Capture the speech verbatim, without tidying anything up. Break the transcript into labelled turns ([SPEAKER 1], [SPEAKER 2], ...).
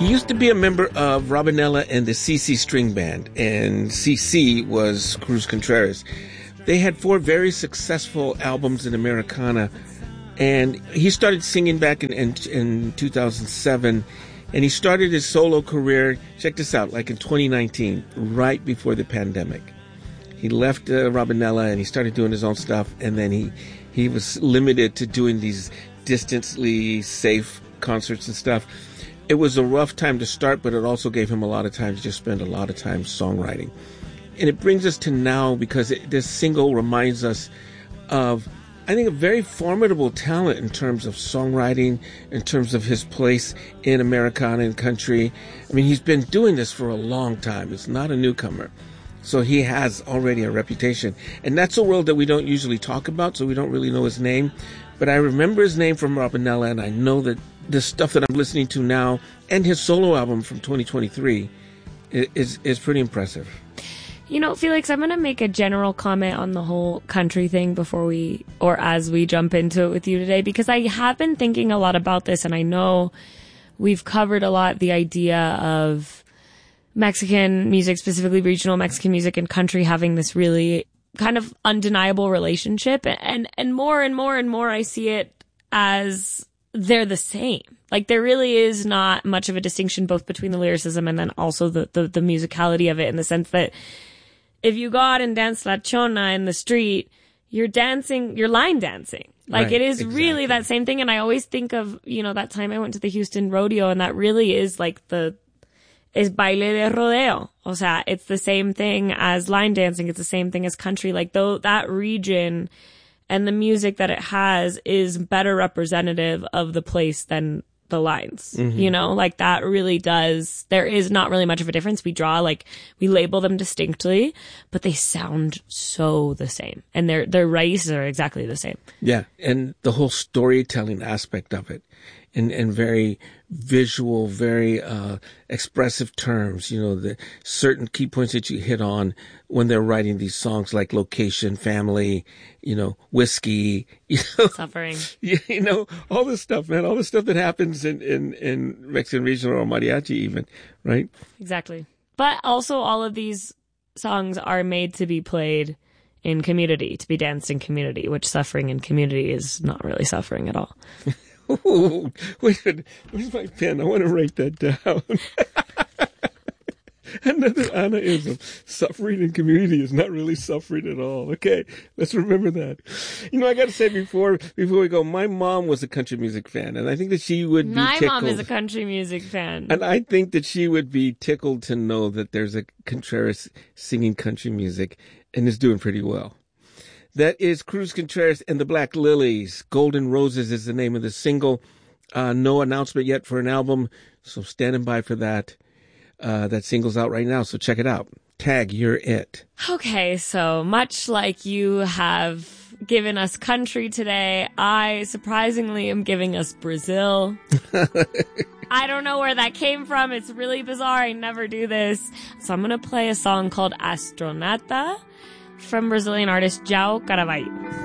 [SPEAKER 1] He used to be a member of Robinella and the C C String Band, and C C was Cruz Contreras. They had four very successful albums in Americana, and he started singing back in, in, in two thousand seven, and he started his solo career, check this out, like in twenty nineteen, right before the pandemic. He left uh, Robinella and he started doing his own stuff, and then he, he was limited to doing these distantly safe concerts and stuff. It was a rough time to start, but it also gave him a lot of time to just spend a lot of time songwriting. And it brings us to now, because it, this single reminds us of, I think, a very formidable talent in terms of songwriting, in terms of his place in Americana and country. I mean, he's been doing this for a long time. It's not a newcomer. So he has already a reputation. And that's a world that we don't usually talk about, so we don't really know his name. But I remember his name from Robinella, and I know that the stuff that I'm listening to now and his solo album from twenty twenty-three is is pretty impressive.
[SPEAKER 2] You know, Felix, I'm going to make a general comment on the whole country thing before we, or as we jump into it with you today, because I have been thinking a lot about this, and I know we've covered a lot the idea of Mexican music, specifically regional Mexican music, and country having this really kind of undeniable relationship. And, and more and more and more I see it as they're the same. Like, there really is not much of a distinction both between the lyricism and then also the, the, the musicality of it, in the sense that if you go out and dance La Chona in the street, you're dancing, you're line dancing. Like,
[SPEAKER 1] Right,
[SPEAKER 2] it is
[SPEAKER 1] exactly.
[SPEAKER 2] really that same thing. And I always think of, you know, that time I went to the Houston Rodeo, and that really is like the, is baile de rodeo. O sea, it's the same thing as line dancing. It's the same thing as country. Like, though that region and the music that it has is better representative of the place than the lines. Mm-hmm. You know, like, that really does, there is not really much of a difference. We draw, like, we label them distinctly, but they sound so the same. And their, their raíces are exactly the same.
[SPEAKER 1] Yeah. And the whole storytelling aspect of it, in, in very visual, very uh, expressive terms, you know, the certain key points that you hit on when they're writing these songs, like location, family, you know, whiskey, you know,
[SPEAKER 2] suffering,
[SPEAKER 1] you know, all this stuff, man, all the stuff that happens in, in, in Mexican regional or mariachi even, right?
[SPEAKER 2] Exactly. But also all of these songs are made to be played in community, to be danced in community, which suffering in community is not really suffering at all.
[SPEAKER 1] Ooh, wait a minute. Where's my pen? I want to write that down. Another Anna-ism. Suffering in community is not really suffering at all. Okay, let's remember that. You know, I got to say before before we go, my mom was a country music fan, and I think that she would be
[SPEAKER 2] My
[SPEAKER 1] tickled.
[SPEAKER 2] mom is a country music fan.
[SPEAKER 1] And I think that she would be tickled to know that there's a Contreras singing country music and is doing pretty well. That is Cruz Contreras and the Black Lilies. Golden Roses is the name of the single. Uh, no announcement yet for an album, so standing by for that. Uh, that single's out right now, so check it out. Tag, you're it.
[SPEAKER 2] Okay, so much like you have given us country today, I surprisingly am giving us Brazil. I don't know where that came from. It's really bizarre. I never do this. So I'm going to play a song called Astronauta from Brazilian artist João Caravaggio.